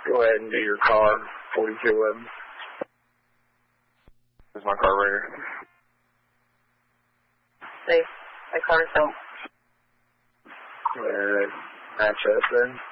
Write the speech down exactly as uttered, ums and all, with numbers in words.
Go ahead and do your car, forty-two eleven. This is my car right here. Safe. My car is out. Go ahead, match up then.